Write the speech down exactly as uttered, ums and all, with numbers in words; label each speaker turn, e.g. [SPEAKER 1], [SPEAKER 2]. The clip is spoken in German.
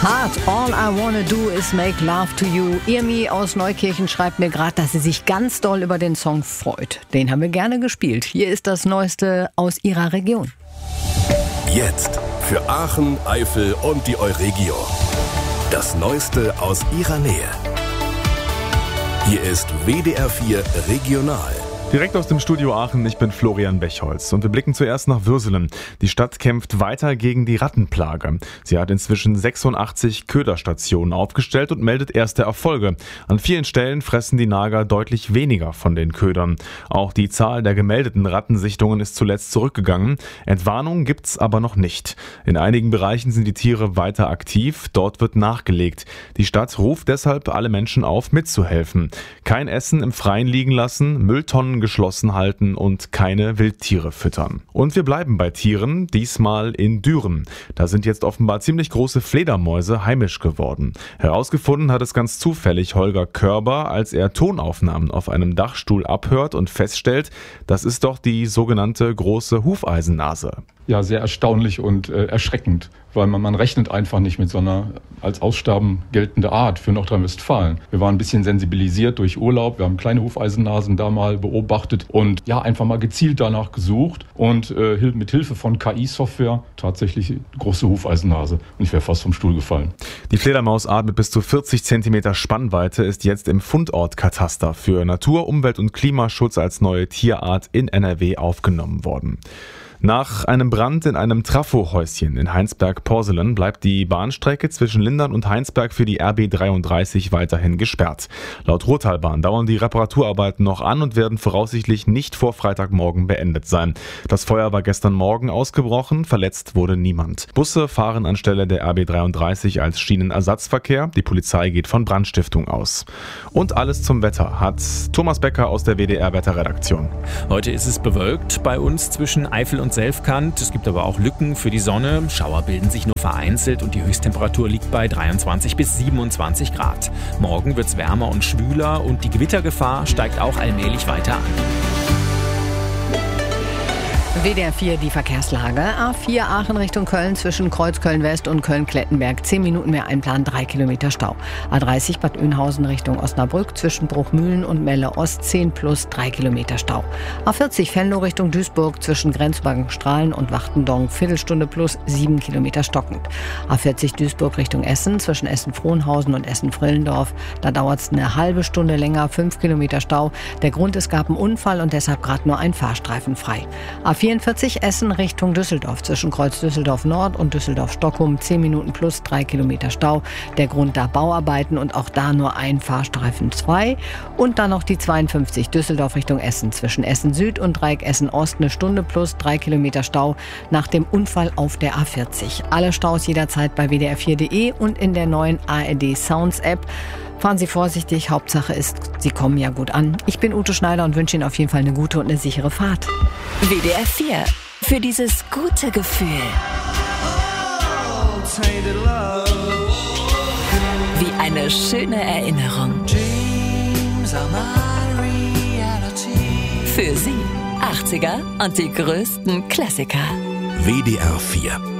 [SPEAKER 1] Hard, all I wanna do is make love to you. Irmi aus Neukirchen schreibt mir gerade, dass sie sich ganz doll über den Song freut. Den haben wir gerne gespielt. Hier ist das Neueste aus ihrer Region.
[SPEAKER 2] Jetzt für Aachen, Eifel und die Euregio. Das Neueste aus ihrer Nähe. Hier ist W D R vier Regional.
[SPEAKER 3] Direkt aus dem Studio Aachen, ich bin Florian Bechholz und wir blicken zuerst nach Würselen. Die Stadt kämpft weiter gegen die Rattenplage. Sie hat inzwischen sechsundachtzig Köderstationen aufgestellt und meldet erste Erfolge. An vielen Stellen fressen die Nager deutlich weniger von den Ködern. Auch die Zahl der gemeldeten Rattensichtungen ist zuletzt zurückgegangen. Entwarnung gibt's aber noch nicht. In einigen Bereichen sind die Tiere weiter aktiv, dort wird nachgelegt. Die Stadt ruft deshalb alle Menschen auf, mitzuhelfen. Kein Essen im Freien liegen lassen, Mülltonnen geschlossen halten und keine Wildtiere füttern. Und wir bleiben bei Tieren, diesmal in Düren. Da sind jetzt offenbar ziemlich große Fledermäuse heimisch geworden. Herausgefunden hat es ganz zufällig Holger Körber, als er Tonaufnahmen auf einem Dachstuhl abhört und feststellt, das ist doch die sogenannte große Hufeisennase.
[SPEAKER 4] Ja, sehr erstaunlich und äh, erschreckend, weil man, man rechnet einfach nicht mit so einer als Aussterben geltende Art für Nordrhein-Westfalen. Wir waren ein bisschen sensibilisiert durch Urlaub, wir haben kleine Hufeisennasen da mal beobachtet und ja, einfach mal gezielt danach gesucht und äh, mit Hilfe von K I-Software tatsächlich große Hufeisennase. Und ich wäre fast vom Stuhl gefallen.
[SPEAKER 3] Die Fledermausart mit bis zu vierzig Zentimeter Spannweite ist jetzt im Fundortkataster für Natur-, Umwelt- und Klimaschutz als neue Tierart in N R W aufgenommen worden. Nach einem Brand in einem Trafohäuschen in Heinsberg-Porselen bleibt die Bahnstrecke zwischen Lindern und Heinsberg für die R B dreiunddreißig weiterhin gesperrt. Laut Ruhrtalbahn dauern die Reparaturarbeiten noch an und werden voraussichtlich nicht vor Freitagmorgen beendet sein. Das Feuer war gestern Morgen ausgebrochen, verletzt wurde niemand. Busse fahren anstelle der R B dreiunddreißig als Schienenersatzverkehr. Die Polizei geht von Brandstiftung aus. Und alles zum Wetter hat Thomas Becker aus der W D R-Wetterredaktion.
[SPEAKER 5] Heute ist es bewölkt bei uns zwischen Eifel und Selfkant. Es gibt aber auch Lücken für die Sonne. Schauer bilden sich nur vereinzelt und die Höchsttemperatur liegt bei dreiundzwanzig bis siebenundzwanzig Grad. Morgen wird es wärmer und schwüler und die Gewittergefahr steigt auch allmählich weiter an.
[SPEAKER 1] W D R vier, die Verkehrslage. A vier Aachen Richtung Köln zwischen Kreuzköln West und Köln-Klettenberg. zehn Minuten mehr Einplan, drei Kilometer Stau. A dreißig Bad Oeynhausen Richtung Osnabrück zwischen Bruchmühlen und Melle Ost zehn plus drei Kilometer Stau. A vierzig Venlo Richtung Duisburg zwischen Grenzübergang-Strahlen und Wachtendonk Viertelstunde plus sieben Kilometer stockend. A vierzig Duisburg Richtung Essen zwischen Essen-Frohnhausen und Essen-Frillendorf. Da dauert es eine halbe Stunde länger, fünf Kilometer Stau. Der Grund, es gab einen Unfall und deshalb gerade nur ein Fahrstreifen frei. A vierundvierzig Essen Richtung Düsseldorf zwischen Kreuz Düsseldorf Nord und Düsseldorf Stockholm zehn Minuten plus drei Kilometer Stau. Der Grund da Bauarbeiten und auch da nur ein Fahrstreifen frei. Und dann noch die zweiundfünfzig Düsseldorf Richtung Essen zwischen Essen Süd und Dreieck Essen Ost eine Stunde plus drei Kilometer Stau nach dem Unfall auf der A vierzig. Alle Staus jederzeit bei W D R vier Punkt de und in der neuen A R D Sounds App. Fahren Sie vorsichtig, Hauptsache ist, Sie kommen ja gut an. Ich bin Ute Schneider und wünsche Ihnen auf jeden Fall eine gute und eine sichere Fahrt.
[SPEAKER 6] W D R vier. Für dieses gute Gefühl. Wie eine schöne Erinnerung. Für Sie, achtziger und die größten Klassiker.
[SPEAKER 2] W D R vier